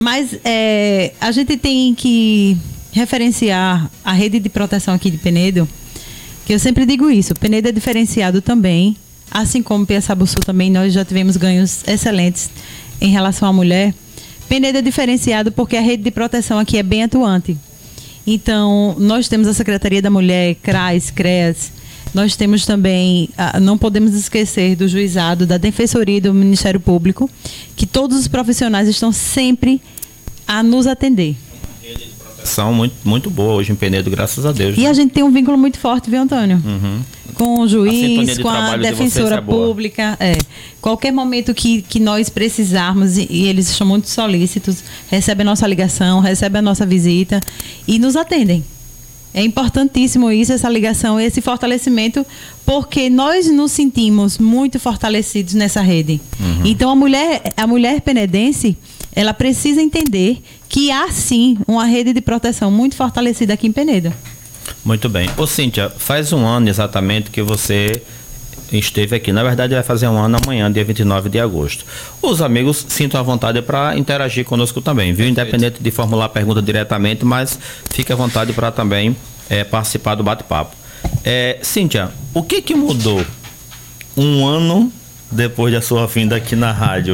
Mas a gente tem que referenciar a rede de proteção aqui de Penedo, que eu sempre digo isso, Penedo é diferenciado também, assim como Piaçabuçu também, nós já tivemos ganhos excelentes em relação à mulher. Penedo é diferenciado porque a rede de proteção aqui é bem atuante. Então, nós temos a Secretaria da Mulher, CRAS, CREAS, nós temos também, não podemos esquecer do juizado, da Defensoria e do Ministério Público, que todos os profissionais estão sempre a nos atender. São muito boa hoje em Penedo, graças a Deus. E a gente tem um vínculo muito forte, viu, Antônio? Uhum. Com o juiz, com a defensora pública. Qualquer momento que nós precisarmos, e eles são muito solícitos, recebem a nossa ligação, recebem a nossa visita e nos atendem. É importantíssimo isso, essa ligação, esse fortalecimento, porque nós nos sentimos muito fortalecidos nessa rede. Uhum. Então, a mulher penedense, ela precisa entender que há, sim, uma rede de proteção muito fortalecida aqui em Penedo. Muito bem. Ô, Cíntia, faz um ano exatamente que você esteve aqui. Na verdade, vai fazer um ano amanhã, dia 29 de agosto. Os amigos sintam à vontade para interagir conosco também, viu? Independente de formular a pergunta diretamente, mas fique à vontade para também participar do bate-papo. Cíntia, o que mudou um ano depois da sua vinda aqui na rádio?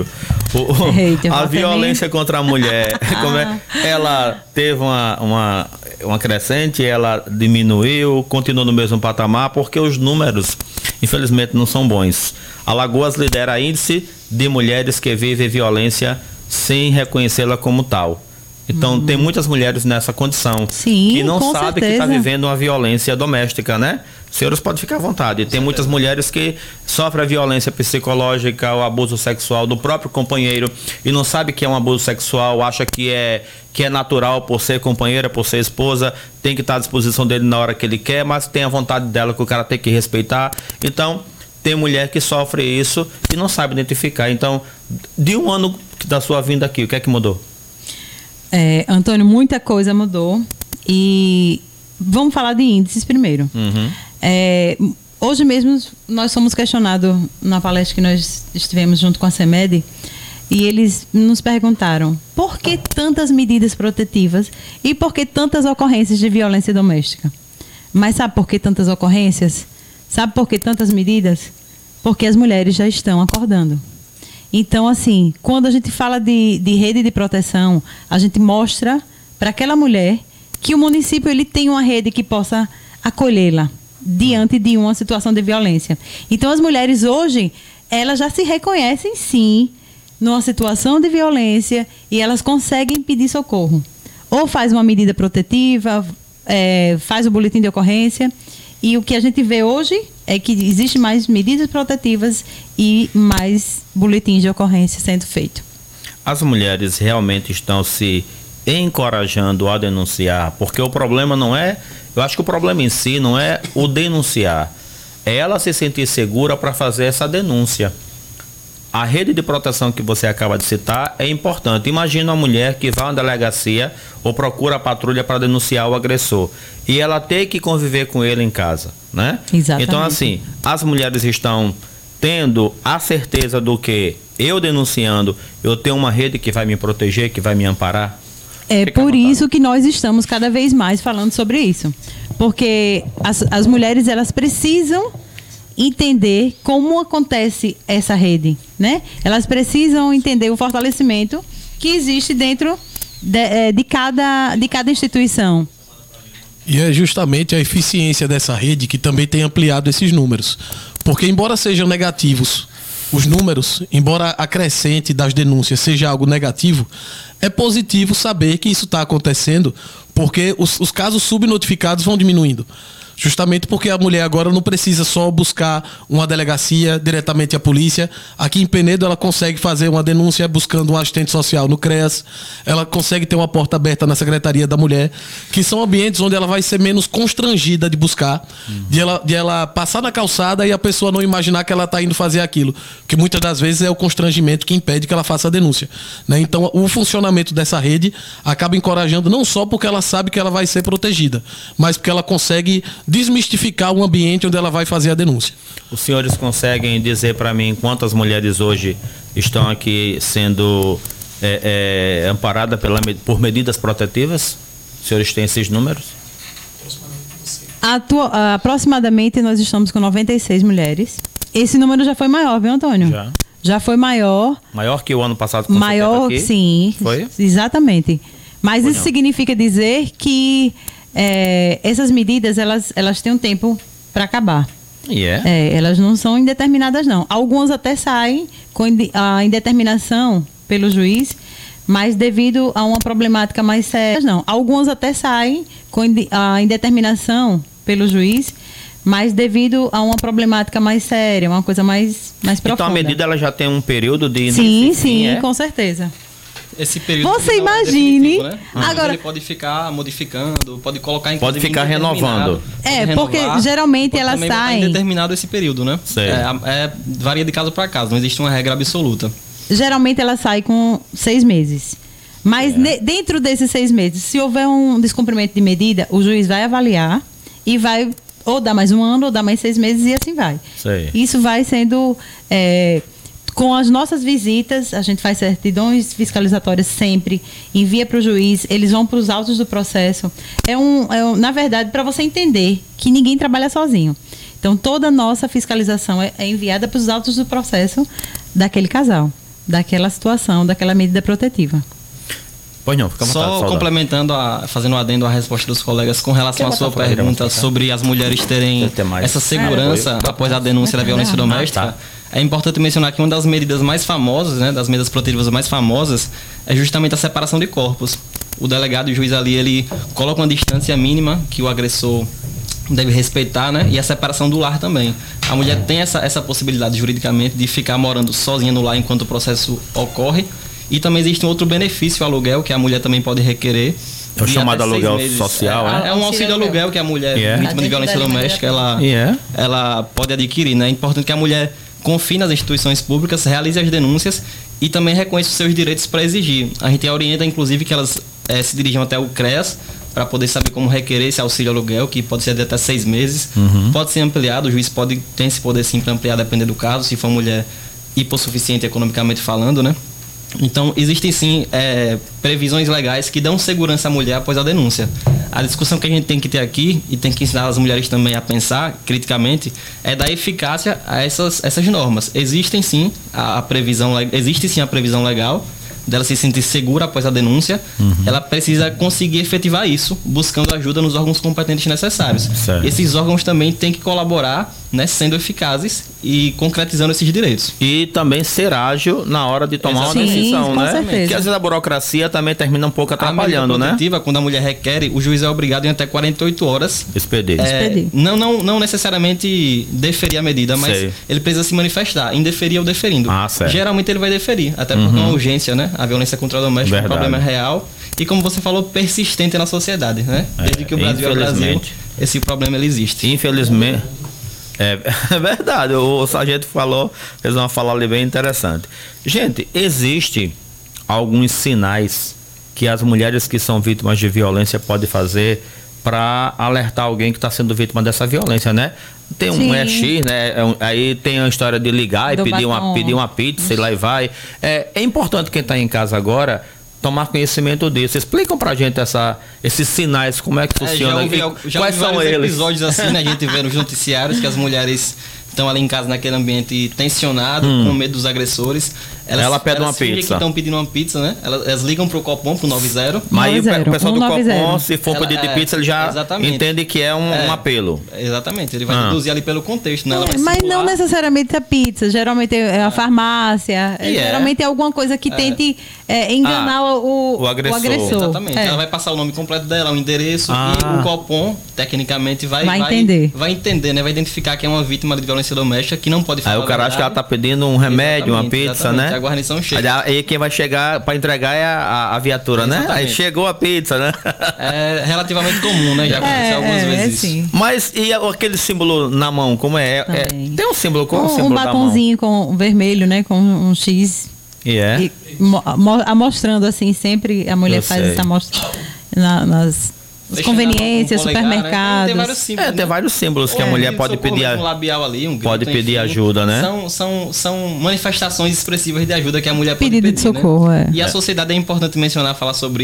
A violência contra a mulher, ela teve uma crescente, ela diminuiu, continuou no mesmo patamar, porque os números, infelizmente, não são bons. Alagoas lidera índice de mulheres que vivem violência sem reconhecê-la como tal. Então, tem muitas mulheres nessa condição. Sim, que não sabem que está certeza. vivendo uma violência doméstica, né? Senhores, podem ficar à vontade. Tem muitas mulheres que sofrem a violência psicológica, o abuso sexual do próprio companheiro e não sabe que é um abuso sexual, acha que é natural por ser companheira, por ser esposa, tem que estar à disposição dele na hora que ele quer, mas tem a vontade dela que o cara tem que respeitar. Então, tem mulher que sofre isso e não sabe identificar. Então, de um ano da sua vinda aqui, o que é que mudou? Antônio, muita coisa mudou e vamos falar de índices primeiro. Uhum. Hoje mesmo nós fomos questionados na palestra que nós estivemos junto com a CEMED e eles nos perguntaram por que tantas medidas protetivas e por que tantas ocorrências de violência doméstica. Mas sabe por que tantas ocorrências? Sabe por que tantas medidas? Porque as mulheres já estão acordando. Então, assim, quando a gente fala de rede de proteção, a gente mostra para aquela mulher que o município ele tem uma rede que possa acolhê-la diante de uma situação de violência. Então, as mulheres hoje, elas já se reconhecem, sim, numa situação de violência e elas conseguem pedir socorro. Ou faz uma medida protetiva, faz o boletim de ocorrência. E o que a gente vê hoje é que existem mais medidas protetivas e mais boletins de ocorrência sendo feito. As mulheres realmente estão se encorajando a denunciar, porque o problema não é, eu acho que o problema em si não é o denunciar, é ela se sentir segura para fazer essa denúncia. A rede de proteção que você acaba de citar é importante. Imagina uma mulher que vai a uma delegacia ou procura a patrulha para denunciar o agressor e ela tem que conviver com ele em casa, né? Exatamente. Então, assim, as mulheres estão tendo a certeza do que eu denunciando, eu tenho uma rede que vai me proteger, que vai me amparar. Fica por isso que nós estamos cada vez mais falando sobre isso. Porque as mulheres, elas precisam entender como acontece essa rede, né? Elas precisam entender o fortalecimento que existe dentro de cada instituição. E é justamente a eficiência dessa rede que também tem ampliado esses números. Porque, embora sejam negativos os números, embora a crescente das denúncias seja algo negativo, é positivo saber que isso está acontecendo, porque os casos subnotificados vão diminuindo. Justamente porque a mulher agora não precisa só buscar uma delegacia, diretamente a polícia. Aqui em Penedo ela consegue fazer uma denúncia buscando um assistente social no CREAS. Ela consegue ter uma porta aberta na Secretaria da Mulher, que são ambientes onde ela vai ser menos constrangida de buscar, de ela passar na calçada e a pessoa não imaginar que ela está indo fazer aquilo. Que muitas das vezes é o constrangimento que impede que ela faça a denúncia, né? Então o funcionamento dessa rede acaba encorajando não só porque ela sabe que ela vai ser protegida, mas porque ela consegue desmistificar o ambiente onde ela vai fazer a denúncia. Os senhores conseguem dizer para mim quantas mulheres hoje estão aqui sendo amparada por medidas protetivas? Os senhores têm esses números? Aproximadamente nós estamos com 96 mulheres. Esse número já foi maior, viu, Antônio? Já foi maior. Maior que o ano passado? Com maior, aqui? Sim. Foi? Exatamente. Mas Foi isso não. significa dizer que essas medidas, elas têm um tempo para acabar. Elas não são indeterminadas, não. Algumas até saem com a indeterminação pelo juiz, mas devido a uma problemática mais séria. Não. Algumas até saem com a indeterminação pelo juiz, mas devido a uma problemática mais séria, uma coisa mais profunda. Então a medida ela já tem um período de... Sim, com certeza. Esse período você imagine, né? agora ele pode ficar modificando, pode colocar em pode ficar renovando. Porque geralmente elas saem indeterminado esse período, né? Varia de caso para caso, não existe uma regra absoluta. Geralmente ela sai com 6 meses. Mas dentro desses 6 meses, se houver um descumprimento de medida, o juiz vai avaliar e vai ou dar mais um ano, ou dar mais 6 meses e assim vai. Isso vai sendo... com as nossas visitas, a gente faz certidões fiscalizatórias sempre, envia para o juiz, eles vão para os autos do processo. Na verdade, para você entender que ninguém trabalha sozinho. Então, toda a nossa fiscalização é enviada para os autos do processo daquele casal, daquela situação, daquela medida protetiva. Pois não, fica à vontade, só complementando, fazendo um adendo à resposta dos colegas com relação à sua pergunta sobre as mulheres terem essa segurança após a denúncia da violência doméstica. É importante mencionar que uma das medidas mais famosas, né, das medidas protetivas mais famosas, é justamente a separação de corpos. O delegado e o juiz ali, ele coloca uma distância mínima que o agressor deve respeitar, né, e a separação do lar também. A mulher tem essa possibilidade juridicamente de ficar morando sozinha no lar enquanto o processo ocorre. E também existe um outro benefício, o aluguel, que a mulher também pode requerer. É o chamado aluguel social, é um auxílio aluguel que a mulher vítima de violência doméstica ela pode adquirir, né? É importante que a mulher confie nas instituições públicas, realize as denúncias e também reconheça os seus direitos para exigir. A gente orienta, inclusive, que elas se dirijam até o CREAS para poder saber como requerer esse auxílio aluguel, que pode ser de até 6 meses. Pode ser ampliado, o juiz tem esse poder sim para ampliar, dependendo do caso, se for mulher hipossuficiente economicamente falando, né? Então, existem sim previsões legais que dão segurança à mulher após a denúncia. A discussão que a gente tem que ter aqui, e tem que ensinar as mulheres também a pensar criticamente, é da eficácia a essas normas. Existe sim a previsão legal dela se sentir segura após a denúncia. Ela precisa conseguir efetivar isso, buscando ajuda nos órgãos competentes necessários. Esses órgãos também têm que colaborar, né, sendo eficazes e concretizando esses direitos. E também ser ágil na hora de tomar uma decisão, né? Porque às vezes a burocracia também termina um pouco atrapalhando, né? Quando a mulher requer, o juiz é obrigado em até 48 horas expedir. Não necessariamente deferir a medida, mas ele precisa se manifestar em deferir ou deferindo. Geralmente ele vai deferir, até porque é uma urgência, né? A violência contra a doméstica é um problema real e, como você falou, persistente na sociedade, né? Desde que o Brasil é Brasil, esse problema ele existe. Infelizmente. É verdade, o sargento fez uma fala ali bem interessante. Gente, existe alguns sinais que as mulheres que são vítimas de violência podem fazer para alertar alguém que está sendo vítima dessa violência, né? Tem um X, né? Aí tem a história de ligar e pedir uma pizza e lá e vai. É importante quem está em casa agora tomar conhecimento disso. Explicam pra gente esses sinais, como é que funciona. Quais são eles? Episódios assim, né? A gente vê nos noticiários que as mulheres estão ali em casa naquele ambiente tensionado, com medo dos agressores. Ela pede uma pizza. Que estão pedindo uma pizza, né? Elas ligam pro Copom, pro 90. Mas aí o pessoal do Copom, se for pedir de pizza, ele já entende que é um apelo. Exatamente. Ele vai deduzir ali pelo contexto, né? Mas não necessariamente a pizza. Geralmente é a farmácia. Geralmente é alguma coisa que tente enganar o agressor. Exatamente. Ela vai passar o nome completo dela, o endereço, e o Copom, tecnicamente, vai entender, né? Vai identificar que é uma vítima de violência doméstica que não pode falar. Aí o cara acha que ela tá pedindo um remédio, uma pizza, né? A guarnição chega. Aí quem vai chegar para entregar é a viatura, né? Aí chegou a pizza, né? É relativamente comum, né? Já aconteceu algumas vezes. Sim. Mas e aquele símbolo na mão, como é? Tem um símbolo, como símbolo da mão? Um batonzinho com vermelho, né? Com um X. E mostrando assim, sempre a mulher faz essa amostra As conveniências, supermercados. Tem vários símbolos. Tem vários símbolos que a mulher pode pedir. Um labial ali, um grito, pode pedir ajuda, né? São manifestações expressivas de ajuda que a mulher pode pedir. Pedido de socorro, E a sociedade é importante mencionar, falar sobre